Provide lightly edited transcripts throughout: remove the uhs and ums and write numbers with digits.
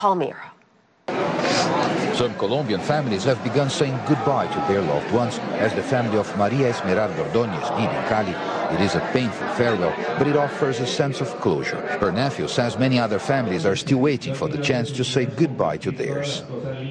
Palmyra. Some Colombian families have begun saying goodbye to their loved ones, as the family of Maria Esmeralda Ordóñez did in Cali. It is a painful farewell, but it offers a sense of closure. Her nephew says many other families are still waiting for the chance to say goodbye to theirs.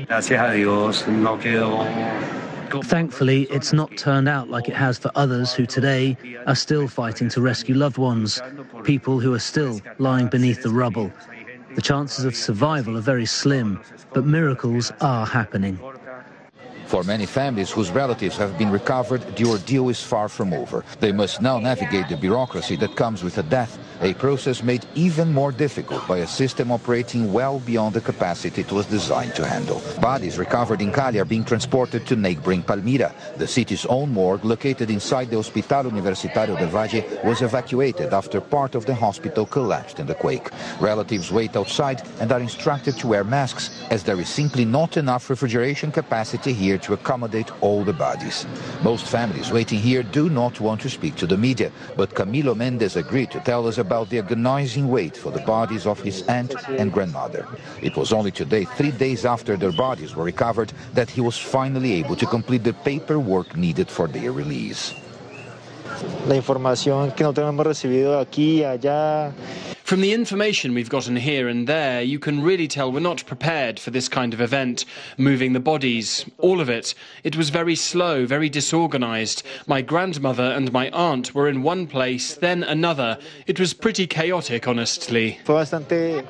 Thankfully, it's not turned out like it has for others who today are still fighting to rescue loved ones, people who are still lying beneath the rubble. The chances of survival are very slim, but miracles are happening. For many families whose relatives have been recovered, the ordeal is far from over. They must now navigate the bureaucracy that comes with a death, a process made even more difficult by a system operating well beyond the capacity it was designed to handle. Bodies recovered in Cali are being transported to neighboring Palmyra. The city's own morgue, located inside the Hospital Universitario del Valle, was evacuated after part of the hospital collapsed in the quake. Relatives wait outside and are instructed to wear masks, as there is simply not enough refrigeration capacity here to accommodate all the bodies. Most families waiting here do not want to speak to the media, but Camilo Mendez agreed to tell us about the agonizing wait for the bodies of his aunt and grandmother. It was only today, 3 days after their bodies were recovered, that he was finally able to complete the paperwork needed for their release. La información que nosotros hemos recibido aquí, allá. From the information we've gotten here and there, you can really tell we're not prepared for this kind of event. Moving the bodies, all of it. It was very slow, very disorganized. My grandmother and my aunt were in one place, then another. It was pretty chaotic, honestly. Fue bastante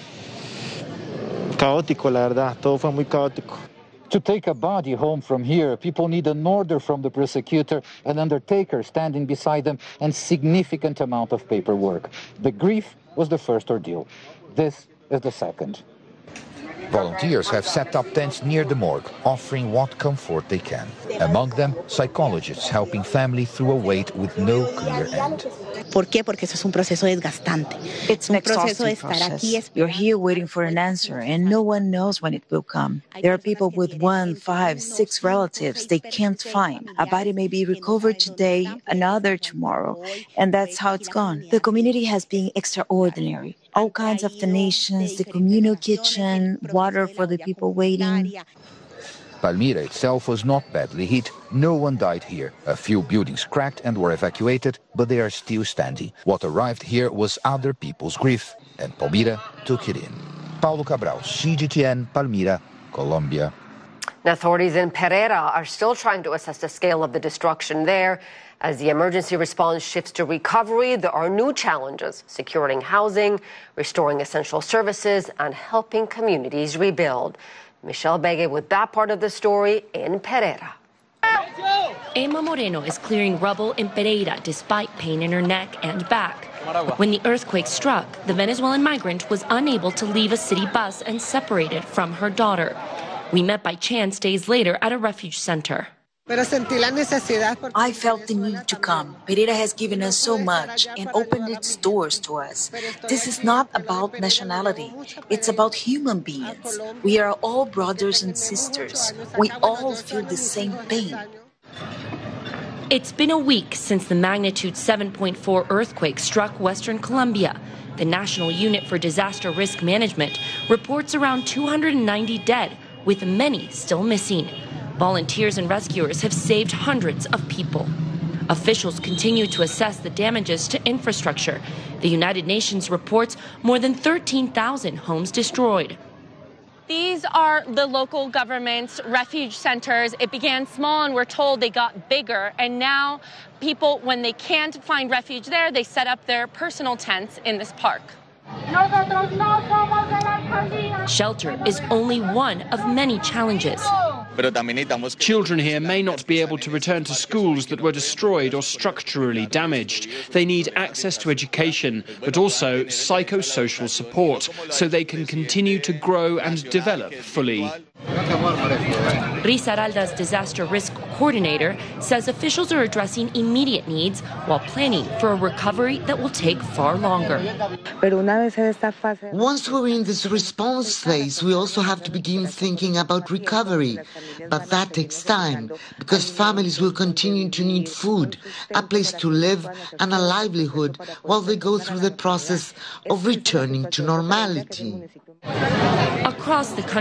caótico, la verdad. Todo fue muy caótico. To take a body home from here, people need an order from the prosecutor, an undertaker standing beside them, and significant amount of paperwork. The grief was the first ordeal. This is the second. Volunteers have set up tents near the morgue, offering what comfort they can. Among them, psychologists helping family through a wait with no clear end. ¿Por qué? Porque eso es un proceso desgastante. It's an exhausting process. You're here waiting for an answer, and no one knows when it will come. There are people with 1, 5, 6 relatives they can't find. A body may be recovered today, another tomorrow, and that's how it's gone. The community has been extraordinary. All kinds of donations, the communal kitchen, water for the people waiting. Palmyra itself was not badly hit. No one died here. A few buildings cracked and were evacuated, but they are still standing. What arrived here was other people's grief, and Palmyra took it in. Paulo Cabral, CGTN, Palmyra, Colombia. Authorities in Pereira are still trying to assess the scale of the destruction there. As the emergency response shifts to recovery, there are new challenges: securing housing, restoring essential services, and helping communities rebuild. Michelle Begue with that part of the story in Pereira. Emma Moreno is clearing rubble in Pereira despite pain in her neck and back. When the earthquake struck, the Venezuelan migrant was unable to leave a city bus and separated from her daughter. We met by chance days later at a refuge center. I felt the need to come. Pereira has given us so much and opened its doors to us. This is not about nationality. It's about human beings. We are all brothers and sisters. We all feel the same pain. It's been a week since the magnitude 7.4 earthquake struck Western Colombia. The National Unit for Disaster Risk Management reports around 290 dead, with many still missing. Volunteers and rescuers have saved hundreds of people. Officials continue to assess the damages to infrastructure. The United Nations reports more than 13,000 homes destroyed. These are the local government's refuge centers. It began small, and we're told they got bigger. And now people, when they can't find refuge there, they set up their personal tents in this park. Shelter is only one of many challenges. Children here may not be able to return to schools that were destroyed or structurally damaged. They need access to education, but also psychosocial support, so they can continue to grow and develop fully. Risaralda's disaster risk coordinator says officials are addressing immediate needs while planning for a recovery that will take far longer. Once we're in this response phase, we also have to begin thinking about recovery. But that takes time, because families will continue to need food, a place to live, and a livelihood while they go through the process of returning to normality. Across the country,